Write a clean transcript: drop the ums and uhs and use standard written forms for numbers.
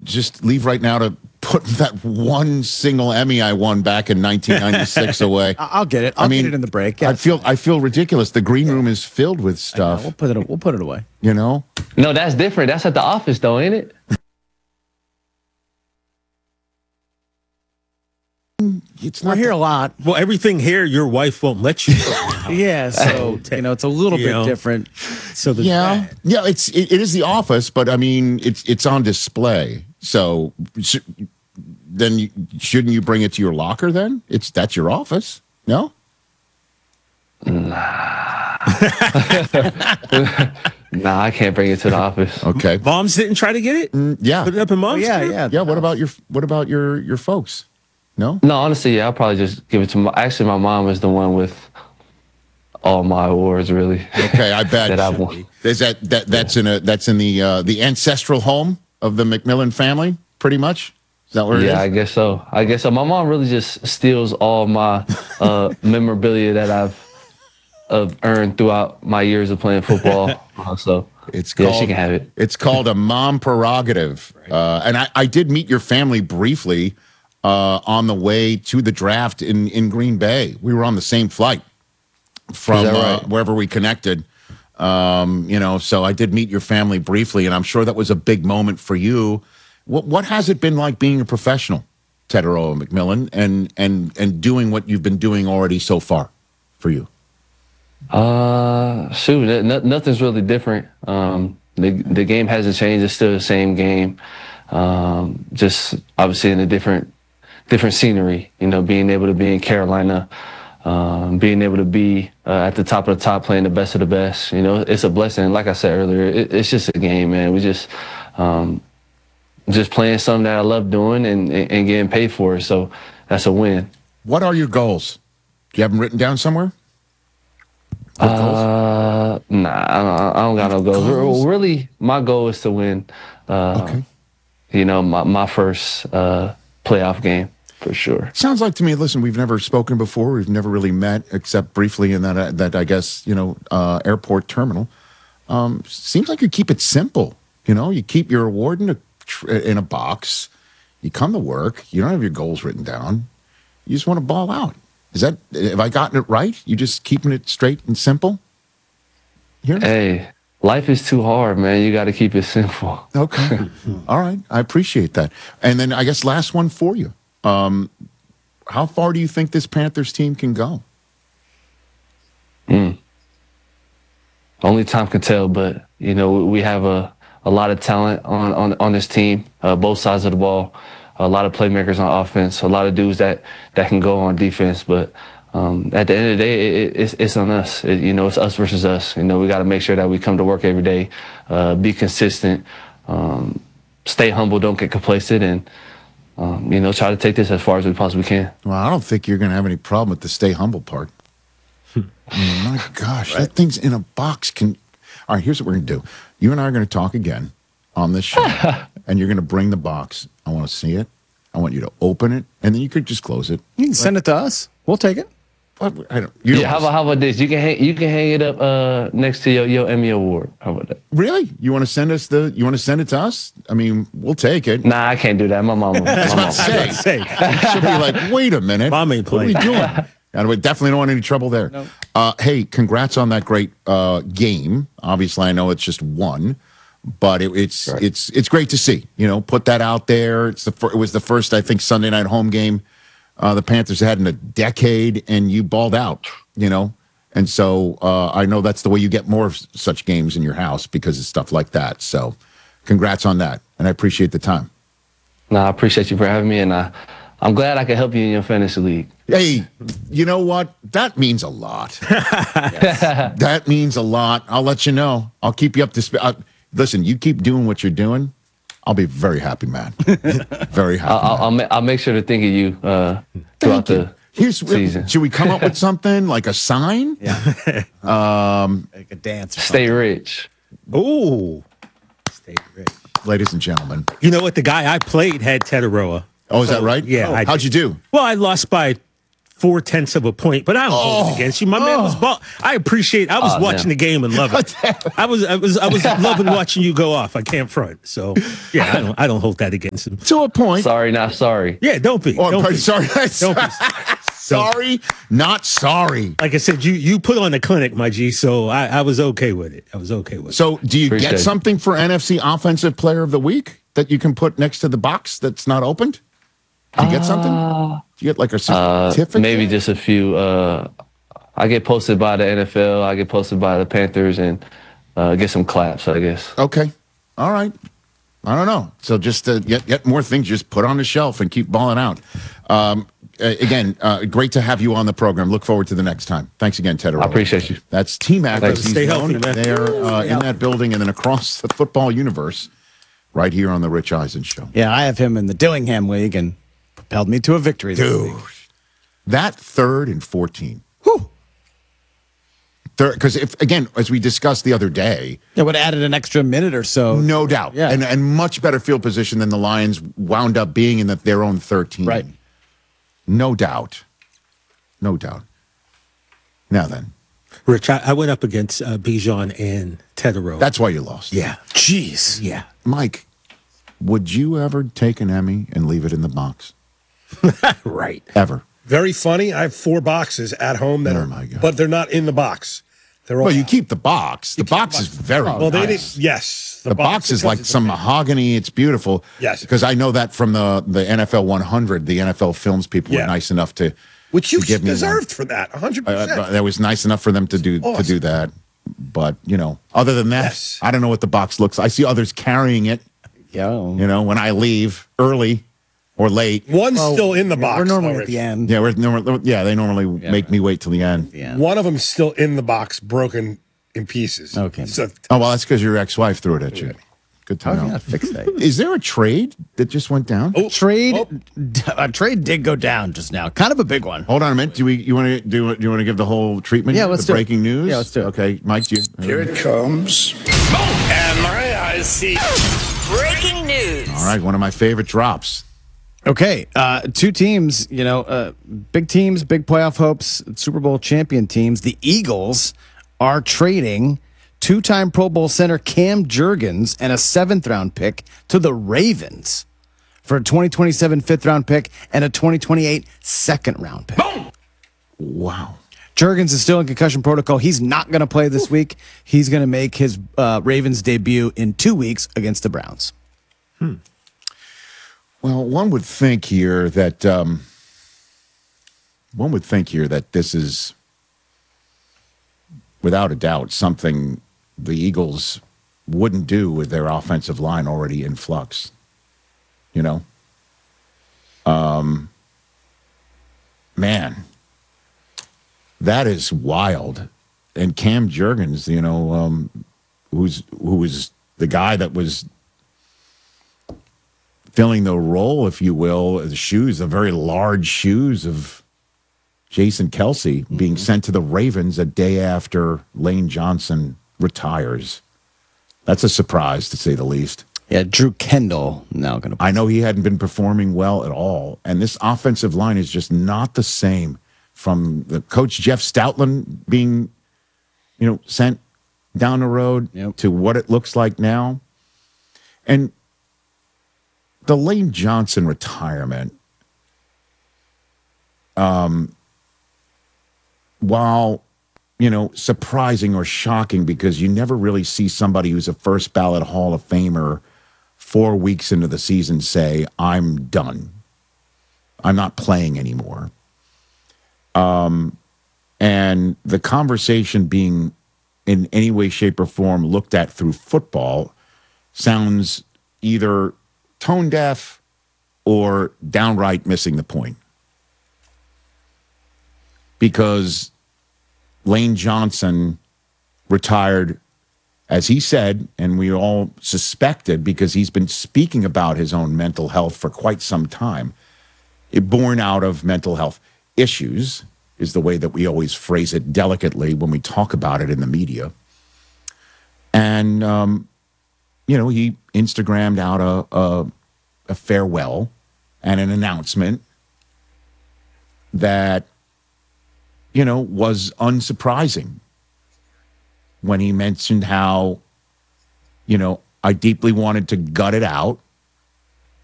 just leave right now to put that one single Emmy I won back in 1996 away? I'll get it. I'll get it in the break. Yeah, I feel ridiculous. The green room is filled with stuff. We'll put it away. You know? No, that's different. That's at the office, though, ain't it? We're here a lot. Well, everything here, your wife won't let you. Yeah, so it's a little bit different. So yeah, it is the office, but I mean, it's on display. So then shouldn't you bring it to your locker? Then that's your office. No. Nah, I can't bring it to the office. Okay. Moms didn't try to get it. Yeah. Put it up in mom's. Yeah. What about your folks? No. No, honestly, yeah, I'll probably just give it to my mom is the one with all my awards, really. Okay, I bet. that I've won. Is that's in the ancestral home of the McMillan family, pretty much? Is that where it is? Yeah, I guess so. My mom really just steals all my memorabilia that I've earned throughout my years of playing football. So she can have it. It's called a mom prerogative. Right. And I did meet your family briefly on the way to the draft in Green Bay. We were on the same flight from wherever we connected. So I did meet your family briefly, and I'm sure that was a big moment for you. What has it been like being a professional, Tetairoa McMillan, and doing what you've been doing already so far for you? Nothing's really different. The game hasn't changed. It's still the same game. Just obviously in a different scenery, being able to be in Carolina, being able to be at the top of the top, playing the best of the best, it's a blessing. Like I said earlier, it's just a game, man. We just playing something that I love doing and getting paid for it. So that's a win. What are your goals? Do you have them written down somewhere? Nah, I don't got no goals. Really, my goal is to win. Okay. My first playoff game. For sure. Sounds like to me, listen, we've never spoken before. We've never really met except briefly in that I guess, airport terminal. Seems like you keep it simple. You keep your award in a box. You come to work. You don't have your goals written down. You just want to ball out. Have I gotten it right? You just keeping it straight and simple? Here? Hey, life is too hard, man. You got to keep it simple. Okay. All right. I appreciate that. And then I guess last one for you. How far do you think this Panthers team can go? Only time can tell, but we have a lot of talent on this team, both sides of the ball, a lot of playmakers on offense, a lot of dudes that can go on defense. But at the end of the day, it's on us. It's us versus us. We got to make sure that we come to work every day, be consistent, stay humble, don't get complacent, and try to take this as far as we possibly can. Well, I don't think you're going to have any problem with the stay humble part. My gosh, that thing's in a box. All right, here's what we're going to do. You and I are going to talk again on this show, and you're going to bring the box. I want to see it. I want you to open it, and then you could just close it. You can send it to us. We'll take it. How about this? You can hang it up next to your Emmy award. How about that? Really? You want to send us you want to send it to us? I mean, we'll take it. Nah, I can't do that. My mom. That's what I'm saying. She'll be like, wait a minute. Mom ain't playing. What are we doing? And we definitely don't want any trouble there. No. Hey, congrats on that great game. Obviously, I know it's just one, but it's great to see. Put that out there. It was the first, I think, Sunday night home game the Panthers had in a decade, and you balled out, And so I know that's the way you get more of such games in your house because of stuff like that. So congrats on that, and I appreciate the time. No, I appreciate you for having me, and I'm glad I could help you in your fantasy league. Hey, you know what? That means a lot. Yes. That means a lot. I'll let you know. I'll keep you up to speed. Listen, you keep doing what you're doing. I'll be very happy, man. Very happy. I'll make sure to think of you throughout the season. Should we come up with something like a sign? Yeah. Like a dance. Stay rich. Ooh. Stay rich. Ladies and gentlemen. You know what? The guy I played had Tetairoa. Oh, is that right? Yeah. How'd you do? Well, I lost by 4/10 of a point, but I don't hold it against you. My man was ball. I appreciate. I was watching the game and loving it. I was loving watching you go off. I can't front. So yeah, I don't hold that against him. To a point. Sorry, not sorry. Yeah, don't be. Oh, Don't be. sorry. Don't be. Sorry, not sorry. Like I said, you put on the clinic, my G. So I was okay with it. I was okay with it. So, do you Appreciate get it. something for NFC Offensive Player of the Week that you can put next to the box that's not opened? Do you get something? Do you get like a certificate? Maybe just a few. I get posted by the NFL. I get posted by the Panthers, and get some claps, I guess. Okay. All right. I don't know. So just yet more things just put on the shelf and keep balling out. Again, great to have you on the program. Look forward to the next time. Thanks again, Ted. I appreciate you. That's T-Mac. Thanks. as he's Stay known. healthy, man. They're in that building and then across the football universe right here on the Rich Eisen Show. Yeah, I have him in the Dillingham League and propelled me to a victory this Dude, week. that 3rd and 14. Because if again, as we discussed the other day, It would have added an extra minute or so. no doubt, Yeah. and much better field position than the Lions wound up being in their own 13. Right. No doubt. No doubt. Now then, Rich, I went up against Bijan and Tedero. that's why you lost. yeah, Jeez. yeah. Mike, would you ever take an Emmy and leave it in the box? Right. Ever? Very funny. I have 4 boxes at home that Oh, are, my God. but they're not in the box. They're all. Well, you keep the box. The box is very Well, they nice. didn't. Yes, The box is like some mahogany. It's beautiful. Yes. Because I know that from the NFL 100, the NFL films people were Yeah. nice enough to which you to give me one. deserved for that. 100%. That was nice enough for them to do Awesome. that. But other than that, Yes. I don't know what the box looks. I see others carrying it. Yeah. When I leave early or late. One's still in the box. We're normally though, at the Rich. end. Yeah, they normally make me wait till the end. Yeah. One of them's still in the box, broken in pieces. Okay. So Oh well, that's because your ex-wife threw it at you. Good to How can know. I fix that? Is there a trade that just went down? A trade did go down just now. Kind of a big one. Hold on a minute. Do you want to do you want to give the whole treatment? Yeah, here, let's the do it. breaking news. Yeah, let's do it. Okay, Mike, do you? Here it comes. And my eyes see. Breaking news. All right, one of my favorite drops. Okay, 2 teams, big teams, big playoff hopes, Super Bowl champion teams. The Eagles are trading 2-time Pro Bowl center Cam Jurgens and a 7th-round pick to the Ravens for a 2027 5th-round pick and a 2028 2nd-round pick. Wow. Jurgens is still in concussion protocol. He's not going to play this week. He's going to make his Ravens debut in 2 weeks against the Browns. Well, one would think here that this is, without a doubt, something the Eagles wouldn't do with their offensive line already in flux. Man, that is wild. And Cam Jurgens, who was the guy that was filling the role, if you will, the very large shoes of Jason Kelsey being sent to the Ravens a day after Lane Johnson retires. That's a surprise, to say the least. Yeah, Drew Kendall now going to play. I know he hadn't been performing well at all, and this offensive line is just not the same from the coach Jeff Stoutland being, sent down the road to what it looks like now. And the Lane Johnson retirement, while, surprising or shocking because you never really see somebody who's a first ballot Hall of Famer 4 weeks into the season say, I'm done. I'm not playing anymore. And the conversation being in any way, shape, or form looked at through football sounds either tone deaf or downright missing the point. Because Lane Johnson retired, as he said, and we all suspected because he's been speaking about his own mental health for quite some time, born out of mental health issues is the way that we always phrase it delicately when we talk about it in the media. And, he Instagrammed out a farewell and an announcement that was unsurprising when he mentioned how, I deeply wanted to gut it out